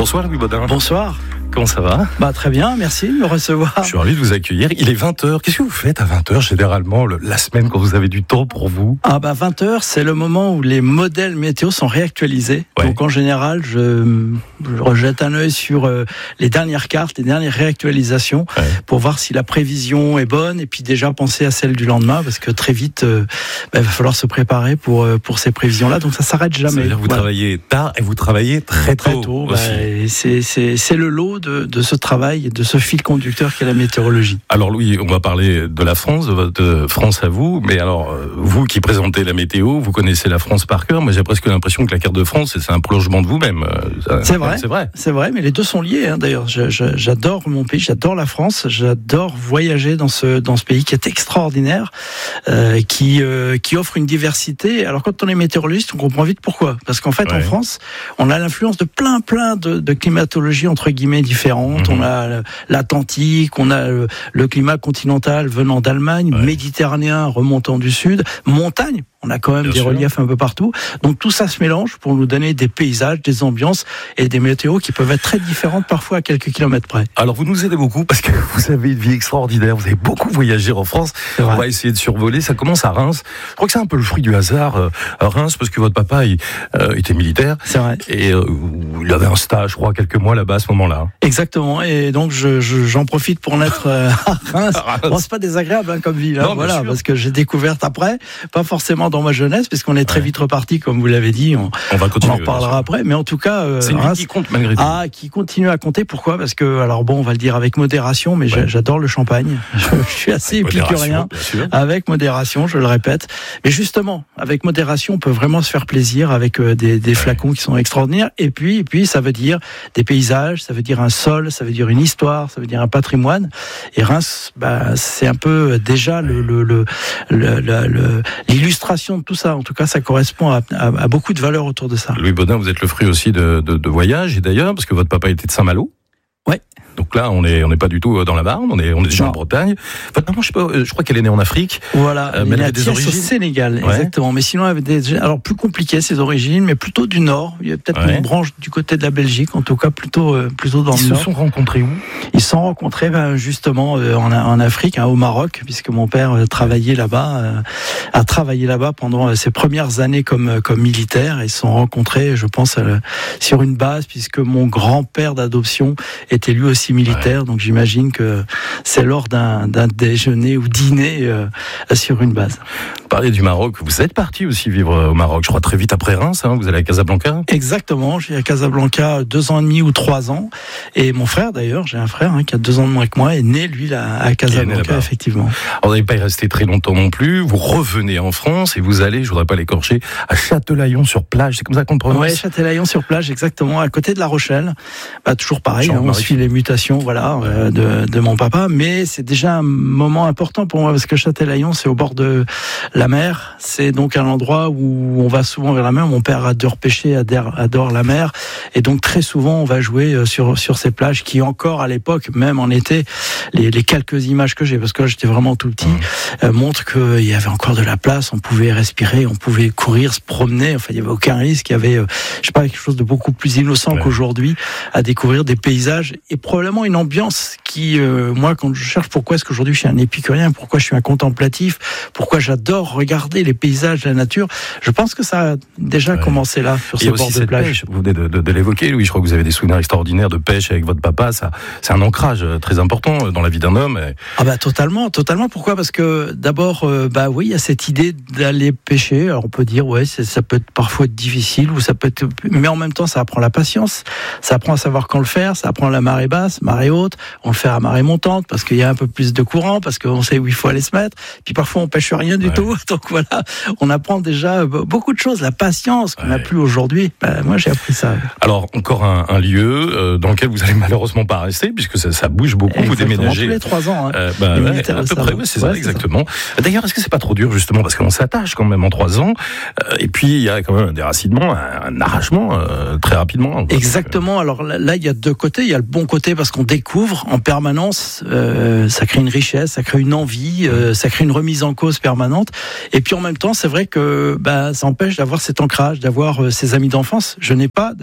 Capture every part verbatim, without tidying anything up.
Bonsoir Louis Baudin. Bonsoir. Comment ça va ? Bah très bien, merci de me recevoir. Je suis ravi de vous accueillir. Il est vingt heures. Qu'est-ce que vous faites à vingt heures généralement le, la semaine quand vous avez du temps pour vous ? Ah bah vingt heures, c'est le moment où les modèles météo sont réactualisés. Ouais. Donc en général, je, je rejette un œil sur euh, les dernières cartes, les dernières réactualisations Ouais. pour voir si la prévision est bonne et puis déjà penser à celle du lendemain parce que très vite, euh, bah, il va falloir se préparer pour euh, pour ces prévisions-là. Donc ça s'arrête jamais. Ça veut dire que vous Voilà. travaillez tard et vous travaillez très tôt. Très tôt, bah, aussi. et c'est, c'est, c'est le lot de, de ce travail, de ce fil conducteur qu'est la météorologie. Alors Louis, on va parler de la France, de votre France à vous. Mais alors, euh, vous qui présentez la météo, vous connaissez la France par cœur. Moi, j'ai presque l'impression que la carte de France, c'est un prolongement de vous-même. Euh, ça- C'est vrai. C'est vrai. C'est vrai, mais les deux sont liés. Hein, d'ailleurs, je, je, j'adore mon pays, j'adore la France, j'adore voyager dans ce dans ce pays qui est extraordinaire, euh, qui euh, qui offre une diversité. Alors quand on est météorologiste, on comprend vite pourquoi. Parce qu'en fait, Ouais. en France, on a l'influence de plein plein de, de climatologies entre guillemets différentes. Mhm. On a l'Atlantique, on a le, le climat continental venant d'Allemagne, Ouais. méditerranéen remontant du sud, montagne. On a quand même Bien des sûr. reliefs un peu partout. Donc tout ça se mélange pour nous donner des paysages, des ambiances et des météos qui peuvent être très différentes parfois à quelques kilomètres près. Alors vous nous aidez beaucoup parce que vous avez une vie extraordinaire. Vous avez beaucoup voyagé en France. C'est vrai. On va essayer de survoler. Ça commence à Reims. Je crois que c'est un peu le fruit du hasard. euh, à Reims, parce que votre papa il, euh, était militaire C'est vrai. et euh, il avait un stage, je crois, quelques mois là-bas à ce moment-là. Exactement. Et donc je, je, j'en profite pour naître euh, à Reims. Reims. Bon, c'est pas désagréable hein, comme ville. Hein, Non, bien voilà, sûr. parce que j'ai découvert après, pas forcément dans ma jeunesse, puisqu'on est très Ouais. vite reparti, comme vous l'avez dit. On, On va on continuer. en reparlera après. Mais en tout cas, euh, C'est une vie Reims, qui compte malgré tout. ah, qui continue à compter. Pourquoi ? Parce que, alors bon, on va le dire avec modération, mais Ouais. j'a- j'adore le champagne. Je, je suis assez Modération, épicurien. bien sûr. Avec modération, je le répète. Mais justement, avec modération, on peut vraiment se faire plaisir avec euh, des, des flacons qui sont extraordinaires. Et puis, et puis, ça veut dire des paysages, ça veut dire un sol, ça veut dire une histoire, ça veut dire un patrimoine. Et Reims, bah, c'est un peu déjà le, le, le, le- le- le- l'illustration de tout ça. En tout cas, ça correspond à, à, à beaucoup de valeurs autour de ça. Louis Baudin, vous êtes le fruit aussi de, de, de voyages et d'ailleurs parce que votre papa était de Saint-Malo. Ouais. Donc là, on est on n'est pas du tout dans la Marne, on est on est déjà Non. en Bretagne. Votre maman, je sais pas, euh, je crois qu'elle est née en Afrique. Voilà, Euh, mais elle il avait des Thiès, origines au Sénégal, Ouais. exactement. Mais sinon, elle avait des, alors plus compliqué ses origines, mais plutôt du nord. Il y a peut-être Ouais. une branche du côté de la Belgique, en tout cas plutôt euh, plutôt dans Ils le se nord. sont rencontrés où ? Ils se sont rencontrés ben, justement euh, en, en Afrique, hein, au Maroc, puisque mon père euh, travaillait là-bas, euh, a travaillé là-bas pendant euh, ses premières années comme euh, comme militaire. Ils se sont rencontrés, je pense, euh, sur une base, puisque mon grand-père d'adoption était lui aussi militaire. Donc j'imagine que c'est lors d'un, d'un déjeuner ou dîner euh, sur une base. Vous parlez du Maroc. Vous êtes parti aussi vivre au Maroc, je crois très vite après Reims. Hein, vous allez à Casablanca. Exactement, j'ai à Casablanca deux ans et demi ou trois ans, et mon frère d'ailleurs, j'ai un frère hein, qui a deux ans de moins que moi, est né lui là à Casablanca là-bas. effectivement. Alors, vous n'allez pas y rester très longtemps non plus. Vous revenez en France et vous allez, je voudrais pas l'écorcher, à Châtelaillon-sur-Plage. C'est comme ça qu'on le prononce. Ouais, Châtelaillon-sur-Plage, exactement, à côté de La Rochelle. Bah, toujours pareil, hein, on Chambre-Marie. suit les mutations, voilà, euh, de, de mon papa, mais c'est déjà un moment important pour moi parce que Châtelaillon, c'est au bord de la mer. C'est donc un endroit où on va souvent vers la mer. Mon père adore pêcher, adore, adore la mer, et donc très souvent on va jouer euh, sur sur ces plages qui encore à l'époque, même en été, les, les quelques images que j'ai, parce que là, j'étais vraiment tout petit, euh, montrent qu'il y avait encore de la place, on pouvait respirer, on pouvait courir, se promener, enfin il y avait aucun risque, il y avait, euh, je sais pas, quelque chose de beaucoup plus innocent Ouais. qu'aujourd'hui, à découvrir des paysages et probablement une ambiance qui, euh, moi, quand je cherche pourquoi est-ce qu'aujourd'hui je suis un épicurien, pourquoi je suis un contemplatif, pourquoi j'adore regarder les paysages, la nature, je pense que ça a déjà Ouais. commencé là, sur Il y ces a bords aussi de cette plage. pêche. Vous venez de, de, de l'évoquer, Louis. Je crois que vous avez des souvenirs extraordinaires de pêche avec votre papa. Ça, c'est un ancrage euh, très important euh, dans la vie d'un homme. Et- Ah bah totalement, totalement. Pourquoi ? Parce que d'abord, euh, bah oui, il y a cette idée d'aller pêcher. Alors on peut dire ouais, c'est, ça peut être parfois être difficile ou ça peut être, mais en même temps, ça apprend la patience. Ça apprend à savoir quand le faire. Ça apprend la marée basse, marée haute. On le fait à marée montante parce qu'il y a un peu plus de courant, parce qu'on sait où il faut aller se mettre. Puis parfois on pêche rien du Ouais. tout. Donc voilà, on apprend déjà beaucoup de choses. La patience qu'on n'a Ouais. plus aujourd'hui. Bah, moi, j'ai appris ça. Alors, encore un, un lieu euh, dans lequel vous allez malheureusement pas rester, puisque ça, ça bouge beaucoup, vous Exactement, déménagez. tous les trois ans. Hein. Euh, bah, Les ouais, militaires à le peu savent. près, ouais, c'est Ouais, ça, c'est exactement. D'ailleurs, est-ce que c'est pas trop dur, justement, parce qu'on s'attache quand même en trois ans, euh, et puis il y a quand même un déracinement, un, un arrachement euh, très rapidement. Exactement. Alors là, là, il y a deux côtés. Il y a le bon côté parce qu'on découvre en permanence. Euh, ça crée une richesse, ça crée une envie, euh, ça crée une remise en cause permanente. Et puis en même temps, c'est vrai que bah, ça empêche d'avoir cet ancrage, d'avoir euh, ses amis d'enfance. Je n'ai pas d'amis Ouais. d'enfance.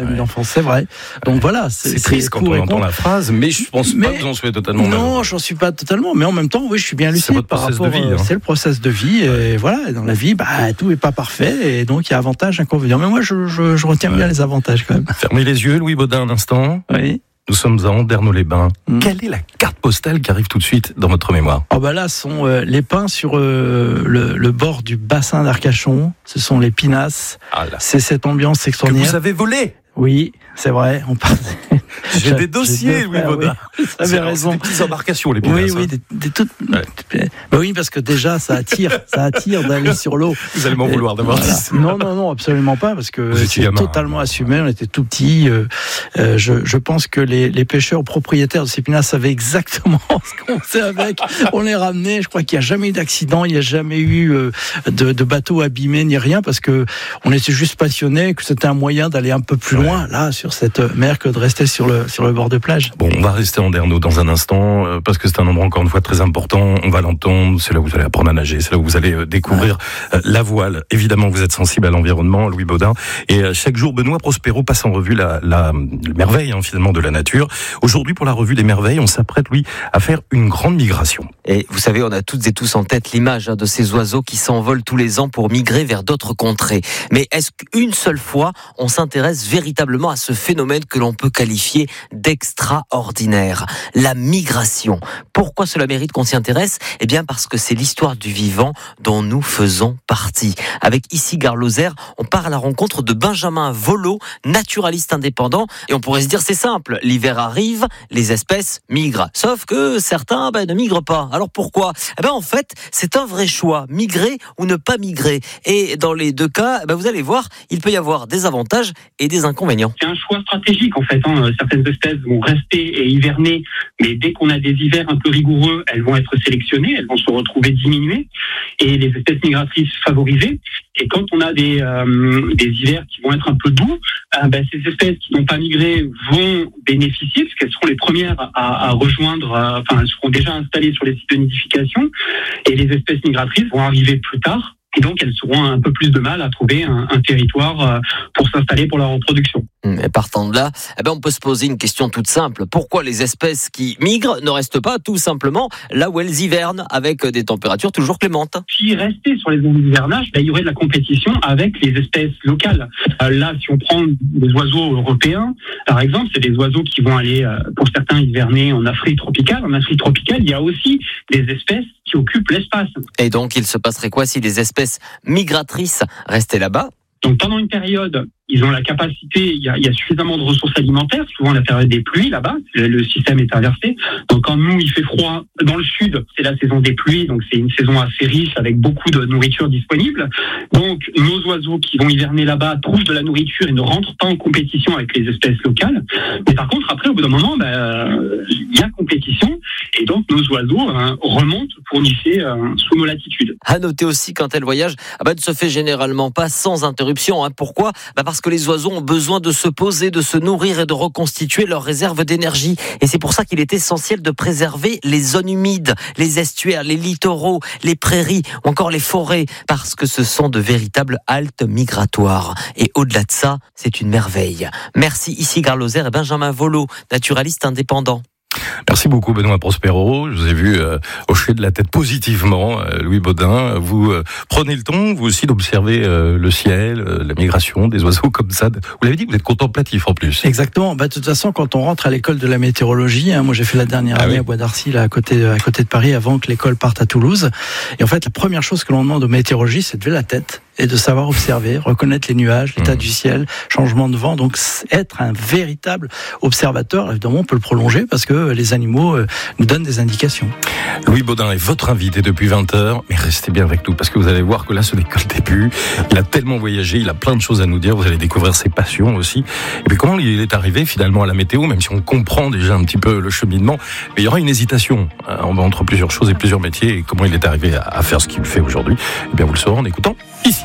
France, c'est vrai. Donc voilà, c'est, c'est triste quand on entend la phrase, mais je pense mais, pas que vous en soyez totalement. Non, j'en suis pas totalement, mais en même temps, oui, je suis bien lucide par rapport. Vie, hein. C'est le process de vie, et voilà. Dans la vie, bah, tout est pas parfait, et donc il y a avantages, inconvénients. Mais moi, je, je, je retiens ouais. bien les avantages quand même. Fermez les yeux, Louis Baudin, un instant. Oui. Nous sommes à Andernos-les-Bains. Mmh. Quelle est la carte postale qui arrive tout de suite dans votre mémoire ? Oh bah là, ce sont euh, les pins sur euh, le, le bord du bassin d'Arcachon. Ce sont les pinasses. Ah c'est cette ambiance extraordinaire. Que vous avez volé ? Oui, c'est vrai. On parle. J'ai des dossiers, Louis Baudin. Oui, vous avez raison. Des petites embarcations, les pinasses. Oui, oui, des, des toutes. Ouais. Bah oui, parce que déjà, ça attire, ça attire d'aller sur l'eau. Vous allez m'en vouloir d'avoir voilà. dit ça. Non, non, non, absolument pas, parce que c'est gamin, totalement hein. assumé. On était tout petits. Euh, euh, je, je pense que les, les pêcheurs propriétaires de ces pinasses savaient exactement ce qu'on faisait avec. On les ramenait. Je crois qu'il n'y a jamais eu d'accident, il n'y a jamais eu euh, de, de bateau abîmé ni rien, parce que on était juste passionnés, que c'était un moyen d'aller un peu plus ouais. loin là sur cette mer que de rester sur le sur le bord de plage. Bon, on va rester en Andernos dans un instant euh, parce que c'est un endroit encore une fois très important. On va l'entendre. C'est là où vous allez apprendre à nager. C'est là où vous allez euh, découvrir ouais. euh, la voile. Évidemment, vous êtes sensible à l'environnement, Louis Baudin. Et euh, chaque jour, Benoît Prospero passe en revue la, la, la merveille hein, finalement de la nature. Aujourd'hui, pour la revue des merveilles, on s'apprête, Louis, à faire une grande migration. Et vous savez, on a toutes et tous en tête l'image hein, de ces oiseaux qui s'envolent tous les ans pour migrer vers d'autres contrées. Mais est-ce qu'une seule fois, on s'intéresse véritablement à ce phénomène que l'on peut qualifier d'extraordinaire, la migration? Pourquoi cela mérite qu'on s'y intéresse? Eh bien parce que c'est l'histoire du vivant dont nous faisons partie. Avec ici Gare Lozère, on part à la rencontre de Benjamin Volo, naturaliste indépendant, et on pourrait se dire c'est simple, l'hiver arrive, les espèces migrent. Sauf que certains ben, ne migrent pas. Alors pourquoi? Eh ben en fait, c'est un vrai choix, migrer ou ne pas migrer. Et dans les deux cas, ben, vous allez voir, il peut y avoir des avantages et des inconvénients. C'est un choix stratégique en fait. Hein. Certaines espèces vont rester et hiverner, mais dès qu'on a des hivers un peu rigoureux, elles vont être sélectionnées, elles vont se retrouver diminuées, et les espèces migratrices favorisées. Et quand on a des, euh, des hivers qui vont être un peu doux, euh, ben, ces espèces qui n'ont pas migré vont bénéficier, parce qu'elles seront les premières à, à rejoindre, euh, enfin elles seront déjà installées sur les sites de nidification, et les espèces migratrices vont arriver plus tard. Et donc, elles auront un peu plus de mal à trouver un, un territoire pour s'installer pour leur reproduction. Et partant de là, eh ben on peut se poser une question toute simple. Pourquoi les espèces qui migrent ne restent pas tout simplement là où elles hivernent avec des températures toujours clémentes? Si restaient sur les zones d'hivernage, ben, il y aurait de la compétition avec les espèces locales. Euh, là, si on prend des oiseaux européens, par exemple, c'est des oiseaux qui vont aller, euh, pour certains, hiverner en Afrique tropicale. En Afrique tropicale, il y a aussi des espèces qui occupent l'espace. Et donc, il se passerait quoi si les espèces migratrices restaient là-bas? Donc, pendant une période, ils ont la capacité, il y a, il y a suffisamment de ressources alimentaires, souvent la période des pluies là-bas, le, le système est inversé. Donc quand nous, il fait froid dans le sud, c'est la saison des pluies, donc c'est une saison assez riche avec beaucoup de nourriture disponible. Donc nos oiseaux qui vont hiverner là-bas trouvent de la nourriture et ne rentrent pas en compétition avec les espèces locales. Mais par contre, après, au bout d'un moment, ben, il y a compétition, et donc nos oiseaux hein, remontent pour nicher euh, sous nos latitudes. À noter aussi, quand elles voyagent, ah ben, ne se fait généralement pas sans interruption. Hein. Pourquoi? Ben, parce que les oiseaux ont besoin de se poser, de se nourrir et de reconstituer leurs réserves d'énergie. Et c'est pour ça qu'il est essentiel de préserver les zones humides, les estuaires, les littoraux, les prairies ou encore les forêts, parce que ce sont de véritables haltes migratoires. Et au-delà de ça, c'est une merveille. Merci ici Gare Lozère et Benjamin Volo, naturaliste indépendant. Merci beaucoup Benoît Prospero. Je vous ai vu euh, hocher de la tête positivement, euh, Louis Baudin. Vous euh, prenez le temps, vous aussi, d'observer euh, le ciel, euh, la migration des oiseaux comme ça. Vous l'avez dit, vous êtes contemplatif en plus. Exactement. Bah, de toute façon, quand on rentre à l'école de la météorologie, hein, moi j'ai fait la dernière ah année oui. à Bois d'Arcy, là, à côté, à côté de Paris, avant que l'école parte à Toulouse. Et en fait, la première chose que l'on demande aux météorologistes, c'est de lever la tête et de savoir observer, reconnaître les nuages, l'état mmh. du ciel, changement de vent. Donc être un véritable observateur, évidemment on peut le prolonger parce que les animaux euh, nous donnent des indications. Louis Baudin est votre invité depuis vingt heures, mais restez bien avec nous parce que vous allez voir que là ce n'est que le début. Il a tellement voyagé, il a plein de choses à nous dire, vous allez découvrir ses passions aussi. Et puis comment il est arrivé finalement à la météo, même si on comprend déjà un petit peu le cheminement, mais il y aura une hésitation hein, entre plusieurs choses et plusieurs métiers, et comment il est arrivé à faire ce qu'il fait aujourd'hui, eh bien vous le saurez en écoutant ici.